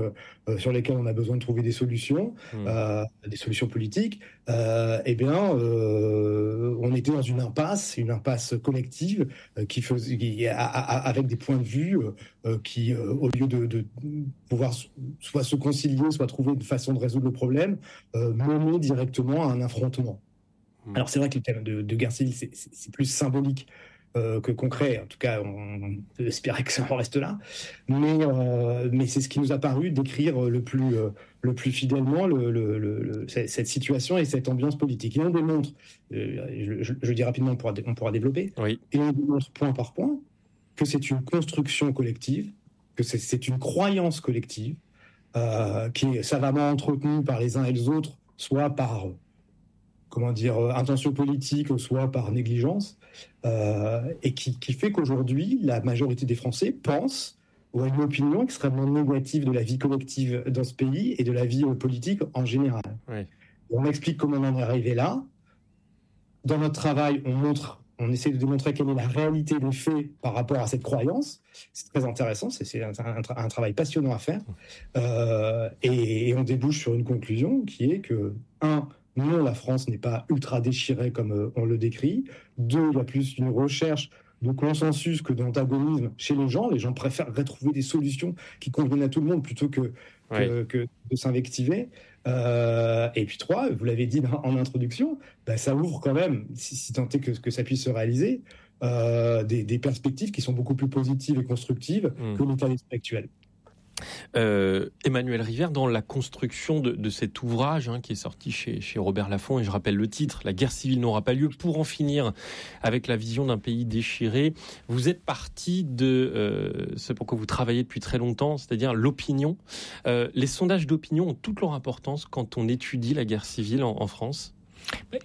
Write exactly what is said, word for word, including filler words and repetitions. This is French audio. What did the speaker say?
euh, sur lesquels on a besoin de trouver des solutions, mmh. euh, des solutions politiques, euh, eh bien, euh, on était dans une impasse, une impasse collective euh, qui faisait, qui, a, a, avec des points de vue euh, qui, euh, au lieu de, de pouvoir soit se concilier, soit trouver une façon de résoudre le problème, euh, mener directement à un affrontement. Mmh. Alors c'est vrai que le thème de, de guerre civile, c'est, c'est, c'est plus symbolique Euh, que concret. En tout cas, on peut espérer que ça en reste là. Mais, euh, mais c'est ce qui nous a paru décrire le plus, euh, le plus fidèlement le, le, le, le, cette situation et cette ambiance politique. Et on démontre, euh, je, je, je dis rapidement, on pourra, on pourra développer, oui. et on démontre point par point que c'est une construction collective, que c'est, c'est une croyance collective, euh, qui est savamment entretenue par les uns et les autres, soit par... comment dire, euh, intention politique, soit par négligence, euh, et qui, qui fait qu'aujourd'hui, la majorité des Français pensent ou a une opinion extrêmement négative de la vie collective dans ce pays et de la vie euh, politique en général. Oui. On explique comment on en est arrivé là. Dans notre travail, on montre, on essaie de démontrer quelle est la réalité des faits par rapport à cette croyance. C'est très intéressant, c'est, c'est un, un, un travail passionnant à faire. Euh, et, et on débouche sur une conclusion qui est que, un, non, la France n'est pas ultra déchirée comme euh, on le décrit. Deux, il y a plus une recherche de consensus que d'antagonisme chez les gens. Les gens préfèrent trouver des solutions qui conviennent à tout le monde plutôt que, oui. que, que de s'invectiver. Euh, et puis trois, vous l'avez dit dans, en introduction, bah, ça ouvre quand même, si, si tant est que, que ça puisse se réaliser, euh, des, des perspectives qui sont beaucoup plus positives et constructives mmh. que l'état d'esprit actuel. Euh, Emmanuel Rivière, dans la construction de, de cet ouvrage hein, qui est sorti chez, chez Robert Laffont, et je rappelle le titre, La guerre civile n'aura pas lieu, pour en finir avec la vision d'un pays déchiré, vous êtes parti de euh, ce pour quoi vous travaillez depuis très longtemps, c'est-à-dire l'opinion. Euh, les sondages d'opinion ont toute leur importance quand on étudie la guerre civile en, en France.